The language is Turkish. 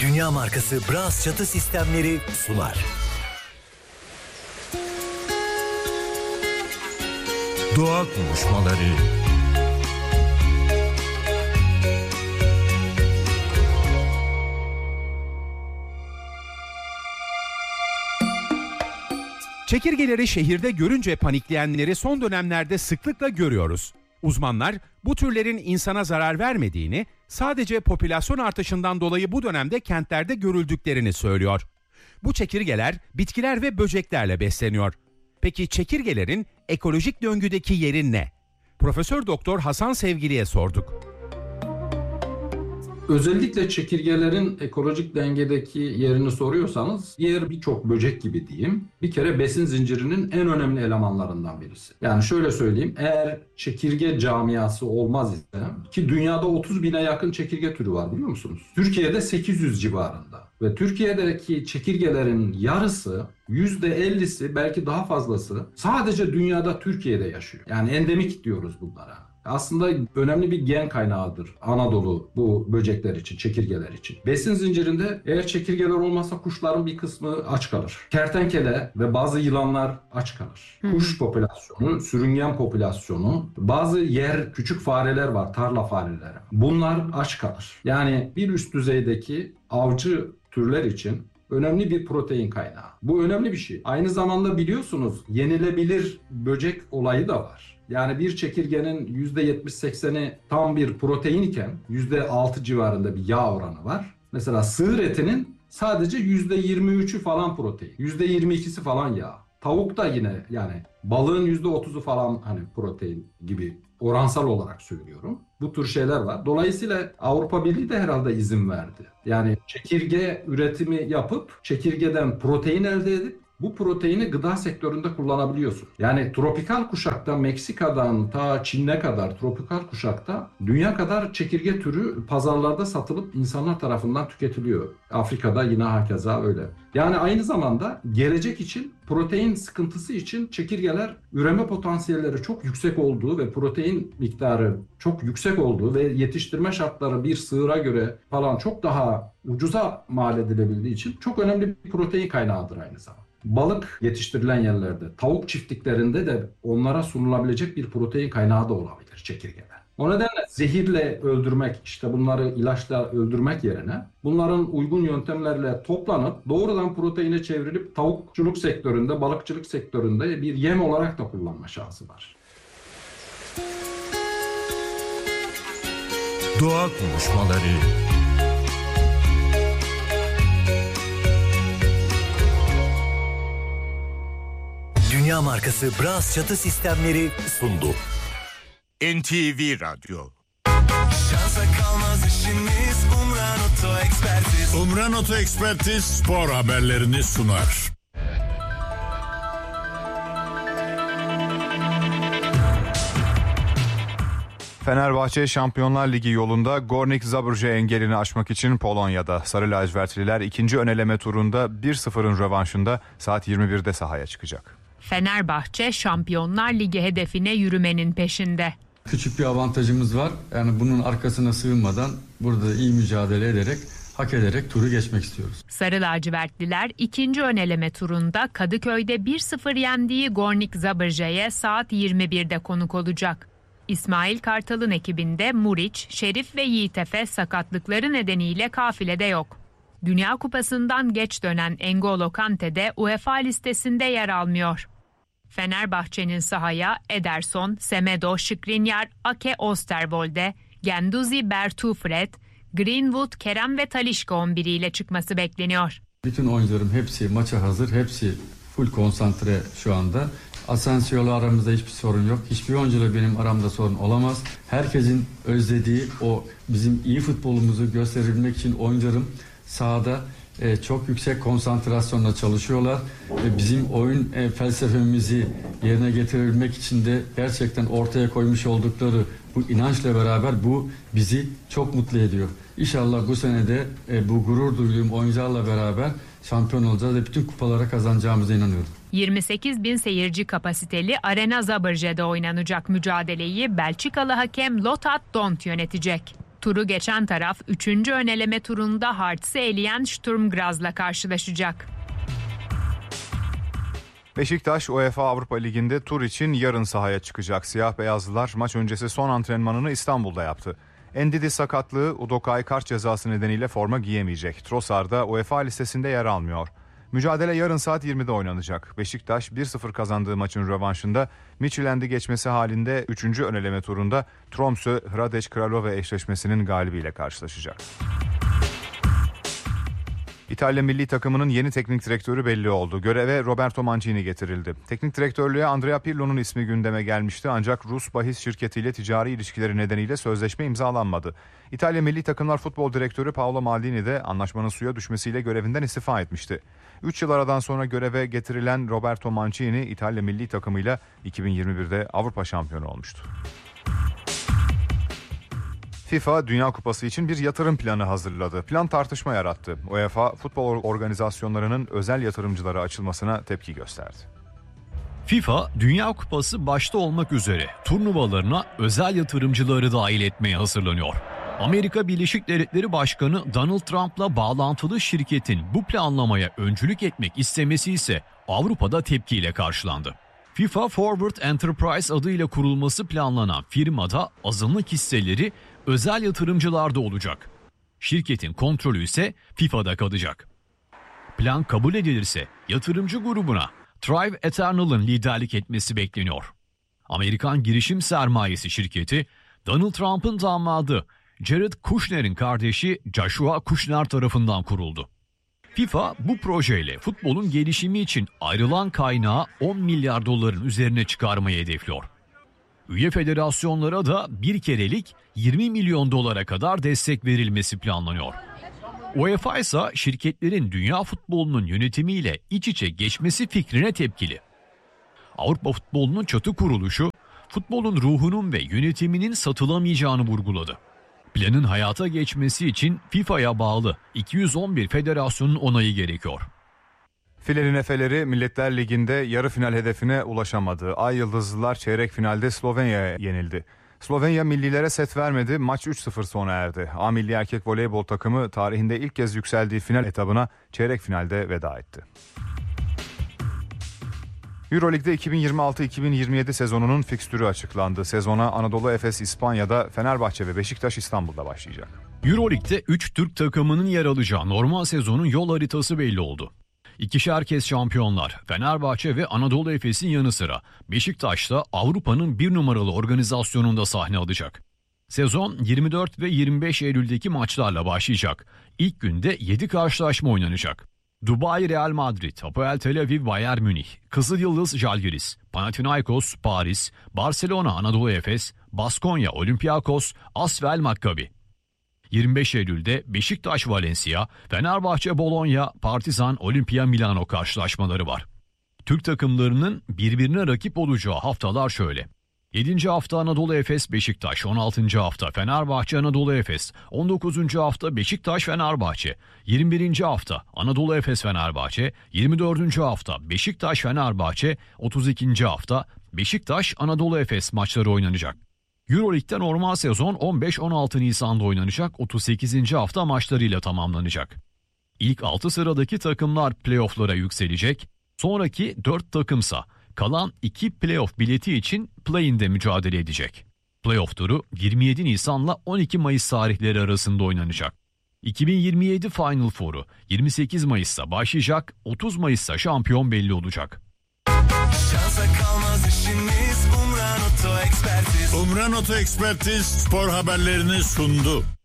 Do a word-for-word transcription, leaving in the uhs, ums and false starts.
Dünya markası Bras çatı sistemleri sunar. Doğa konuşmaları. Çekirgeleri şehirde görünce panikleyenleri son dönemlerde sıklıkla görüyoruz. Uzmanlar bu türlerin insana zarar vermediğini, sadece popülasyon artışından dolayı bu dönemde kentlerde görüldüklerini söylüyor. Bu çekirgeler bitkiler ve böceklerle besleniyor. Peki çekirgelerin ekolojik döngüdeki yeri ne? Profesör Doktor Hasan Sevgili'ye sorduk. Özellikle çekirgelerin ekolojik dengedeki yerini soruyorsanız, diğer birçok böcek gibi diyeyim, bir kere besin zincirinin en önemli elemanlarından birisi. Yani şöyle söyleyeyim, eğer çekirge camiası olmaz ise, ki dünyada otuz bine yakın çekirge türü var biliyor musunuz? Türkiye'de sekiz yüz civarında ve Türkiye'deki çekirgelerin yarısı, yüzde ellisi belki daha fazlası sadece dünyada Türkiye'de yaşıyor. Yani endemik diyoruz bunlara. Aslında önemli bir gen kaynağıdır Anadolu bu böcekler için, çekirgeler için. Besin zincirinde eğer çekirgeler olmazsa kuşların bir kısmı aç kalır. Kertenkele ve bazı yılanlar aç kalır. Hı. Kuş popülasyonu, sürüngen popülasyonu, bazı yer küçük fareler var, tarla fareleri. Bunlar aç kalır. Yani bir üst düzeydeki avcı türler için önemli bir protein kaynağı. Bu önemli bir şey. Aynı zamanda biliyorsunuz yenilebilir böcek olayı da var. Yani bir çekirgenin yüzde yetmiş sekseni tam bir protein iken yüzde altı civarında bir yağ oranı var. Mesela sığır etinin sadece yüzde yirmi üçü falan protein, yüzde yirmi ikisi falan yağ. Tavuk da yine, yani balığın yüzde otuzu falan hani protein gibi, oransal olarak söylüyorum. Bu tür şeyler var. Dolayısıyla Avrupa Birliği de herhalde izin verdi. Yani çekirge üretimi yapıp çekirgeden protein elde edip bu proteini gıda sektöründe kullanabiliyorsun. Yani tropikal kuşakta, Meksika'dan ta Çin'e kadar tropikal kuşakta dünya kadar çekirge türü pazarlarda satılıp insanlar tarafından tüketiliyor. Afrika'da yine hakeza öyle. Yani aynı zamanda gelecek için, protein sıkıntısı için çekirgeler üreme potansiyelleri çok yüksek olduğu ve protein miktarı çok yüksek olduğu ve yetiştirme şartları bir sığıra göre falan çok daha ucuza mal edilebildiği için çok önemli bir protein kaynağıdır aynı zamanda. Balık yetiştirilen yerlerde, tavuk çiftliklerinde de onlara sunulabilecek bir protein kaynağı da olabilir çekirgeler. O nedenle zehirle öldürmek, işte bunları ilaçla öldürmek yerine bunların uygun yöntemlerle toplanıp doğrudan proteine çevrilip tavukçuluk sektöründe, balıkçılık sektöründe bir yem olarak da kullanma şansı var. Doğa konuşmaları. Dünya markası Bras çatı sistemleri sundu. N T V Radyo. Şansa kalmaz işimiz, Umran Oto Ekspertiz. Umran Oto Ekspertiz spor haberlerini sunar. Fenerbahçe Şampiyonlar Ligi yolunda Górnik Zabrze engelini aşmak için Polonya'da. Sarı lacivertliler ikinci öneleme turunda bir sıfırın rövanşında saat yirmi birde sahaya çıkacak. Fenerbahçe Şampiyonlar Ligi hedefine yürümenin peşinde. Küçük bir avantajımız var. Yani bunun arkasına sığınmadan burada iyi mücadele ederek, hak ederek turu geçmek istiyoruz. Sarı lacivertliler ikinci öneleme turunda Kadıköy'de bir sıfır yendiği Górnik Zabrze'ye saat yirmi birde konuk olacak. İsmail Kartal'ın ekibinde Muriç, Şerif ve Yiğitefe sakatlıkları nedeniyle kafilede yok. Dünya Kupası'ndan geç dönen N'Golo Kante de UEFA listesinde yer almıyor. Fenerbahçe'nin sahaya Ederson, Semedo, Skriniar, Ake Osterwolde, Guendouzi, Bertu Fred, Greenwood, Kerem ve Talisca on biriyle çıkması bekleniyor. Bütün oyuncularım hepsi maça hazır, hepsi full konsantre şu anda. Asensio'yla aramızda hiçbir sorun yok. Hiçbir oyuncuyla benim aramda sorun olamaz. Herkesin özlediği o bizim iyi futbolumuzu gösterebilmek için oyuncularım sahada e, çok yüksek konsantrasyonla çalışıyorlar. Ve bizim oyun e, felsefemizi yerine getirebilmek için de gerçekten ortaya koymuş oldukları bu inançla beraber bu bizi çok mutlu ediyor. İnşallah bu senede e, bu gurur duyduğum oyuncularla beraber şampiyon olacağız ve bütün kupalara kazanacağımıza inanıyorum. yirmi sekiz bin seyirci kapasiteli Arena Zabrze'de oynanacak mücadeleyi Belçikalı hakem Lothar Dont yönetecek. Turu geçen taraf üçüncü öneleme turunda Hearts'ı eleyen Sturm Graz'la karşılaşacak. Beşiktaş UEFA Avrupa Ligi'nde tur için yarın sahaya çıkacak. Siyah beyazlılar maç öncesi son antrenmanını İstanbul'da yaptı. Endidi sakatlığı, Udokay kart cezası nedeniyle forma giyemeyecek. Trossard da UEFA listesinde yer almıyor. Mücadele yarın saat yirmide oynanacak. Beşiktaş bir sıfır kazandığı maçın rövanşında Midtjylland'i geçmesi halinde üçüncü öneleme turunda Tromsø Hradec Kralove eşleşmesinin galibiyle karşılaşacak. İtalya milli takımının yeni teknik direktörü belli oldu. Göreve Roberto Mancini getirildi. Teknik direktörlüğe Andrea Pirlo'nun ismi gündeme gelmişti ancak Rus bahis şirketiyle ticari ilişkileri nedeniyle sözleşme imzalanmadı. İtalya milli takımlar futbol direktörü Paolo Maldini de anlaşmanın suya düşmesiyle görevinden istifa etmişti. üç yıl aradan sonra göreve getirilen Roberto Mancini İtalya milli takımıyla iki bin yirmi birde Avrupa şampiyonu olmuştu. FIFA Dünya Kupası için bir yatırım planı hazırladı. Plan tartışma yarattı. UEFA futbol organizasyonlarının özel yatırımcılara açılmasına tepki gösterdi. FIFA Dünya Kupası başta olmak üzere turnuvalarına özel yatırımcıları dahil etmeye hazırlanıyor. Amerika Birleşik Devletleri Başkanı Donald Trump'la bağlantılı şirketin bu planlamaya öncülük etmek istemesi ise Avrupa'da tepkiyle karşılandı. FIFA Forward Enterprise adıyla kurulması planlanan firmada azınlık hisseleri özel yatırımcılarda olacak. Şirketin kontrolü ise FIFA'da kalacak. Plan kabul edilirse yatırımcı grubuna Thrive Eternal'ın liderlik etmesi bekleniyor. Amerikan girişim sermayesi şirketi Donald Trump'ın damadı Jared Kushner'in kardeşi Joshua Kushner tarafından kuruldu. FIFA bu projeyle futbolun gelişimi için ayrılan kaynağı on milyar doların üzerine çıkarmayı hedefliyor. Üye federasyonlara da bir kerelik yirmi milyon dolara kadar destek verilmesi planlanıyor. UEFA ise şirketlerin dünya futbolunun yönetimiyle iç içe geçmesi fikrine tepkili. Avrupa futbolunun çatı kuruluşu, futbolun ruhunun ve yönetiminin satılamayacağını vurguladı. Planın hayata geçmesi için FIFA'ya bağlı iki yüz on bir federasyonun onayı gerekiyor. Filenin Efeleri Milletler Ligi'nde yarı final hedefine ulaşamadı. Ay Yıldızlılar çeyrek finalde Slovenya'ya yenildi. Slovenya millilere set vermedi, maç üç sıfır sona erdi. A milli erkek voleybol takımı tarihinde ilk kez yükseldiği final etabına çeyrek finalde veda etti. Euroleague'de iki bin yirmi altı iki bin yirmi yedi sezonunun fikstürü açıklandı. Sezona Anadolu Efes İspanya'da, Fenerbahçe ve Beşiktaş İstanbul'da başlayacak. Euroleague'de üç Türk takımının yer alacağı normal sezonun yol haritası belli oldu. İkişer kez şampiyonlar Fenerbahçe ve Anadolu Efes'in yanı sıra Beşiktaş'ta Avrupa'nın bir numaralı organizasyonunda sahne alacak. Sezon yirmi dört ve yirmi beş Eylül'deki maçlarla başlayacak. İlk günde yedi karşılaşma oynanacak. Dubai Real Madrid, Hapoel Tel Aviv Bayern Münih, Kızılyıldız Žalgiris, Panathinaikos Paris, Barcelona Anadolu Efes, Baskonya Olympiakos, Asvel Maccabi. yirmi beş Eylül'de Beşiktaş Valencia, Fenerbahçe Bologna, Partizan Olimpia Milano karşılaşmaları var. Türk takımlarının birbirine rakip olacağı haftalar şöyle. yedinci hafta Anadolu Efes Beşiktaş, on altıncı hafta Fenerbahçe Anadolu Efes, on dokuzuncu hafta Beşiktaş Fenerbahçe, yirmi birinci hafta Anadolu Efes Fenerbahçe, yirmi dördüncü hafta Beşiktaş Fenerbahçe, otuz ikinci hafta Beşiktaş Anadolu Efes maçları oynanacak. Euroleague'de normal sezon on beş on altı Nisan'da oynanacak, otuz sekizinci hafta maçlarıyla tamamlanacak. İlk altı sıradaki takımlar playoff'lara yükselecek, sonraki dört takımsa kalan iki playoff bileti için play-in'de mücadele edecek. Playoff turu yirmi yedi Nisan'la on iki Mayıs tarihleri arasında oynanacak. iki bin yirmi yedi Final Four'u yirmi sekiz Mayıs'ta başlayacak, otuz Mayıs'ta şampiyon belli olacak. Şansa kalmaz işimiz, Umran Oto Ekspertiz. Umran Oto Ekspertiz spor haberlerini sundu.